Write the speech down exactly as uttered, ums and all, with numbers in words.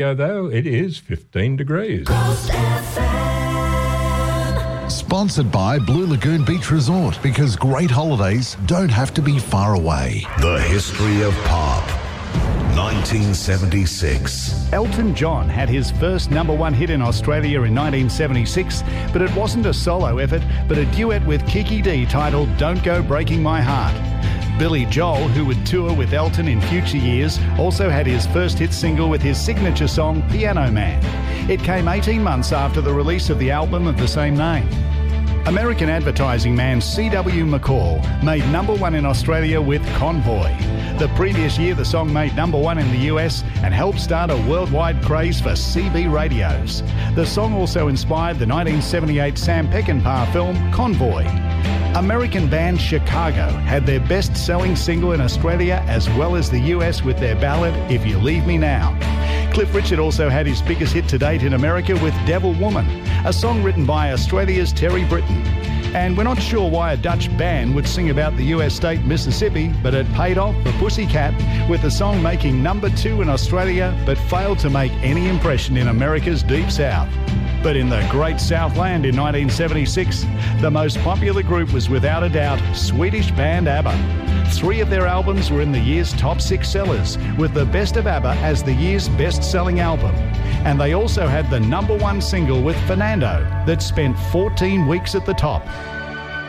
Though it is fifteen degrees. Sponsored by Blue Lagoon Beach Resort, because great holidays don't have to be far away. The history of pop. nineteen seventy-six. Elton John had his first number one hit in Australia in nineteen seventy-six, but it wasn't a solo effort, but a duet with Kiki Dee titled Don't Go Breaking My Heart. Billy Joel, who would tour with Elton in future years, also had his first hit single with his signature song Piano Man. It came eighteen months after the release of the album of the same name. American advertising man C W McCall made number one in Australia with Convoy. The previous year, the song made number one in the U S and helped start a worldwide craze for C B radios. The song also inspired the nineteen seventy-eight Sam Peckinpah film Convoy. American band Chicago had their best-selling single in Australia as well as the U S with their ballad If You Leave Me Now. Cliff Richard also had his biggest hit to date in America with Devil Woman, a song written by Australia's Terry Britten. And we're not sure why a Dutch band would sing about the U S state Mississippi, but it paid off for Pussycat, with the song making number two in Australia but failed to make any impression in America's Deep South. But in the Great Southland in nineteen seventy-six, the most popular group was without a doubt Swedish band ABBA. Three of their albums were in the year's top six sellers, with the Best of ABBA as the year's best-selling album. And they also had the number one single with Fernando that spent fourteen weeks at the top.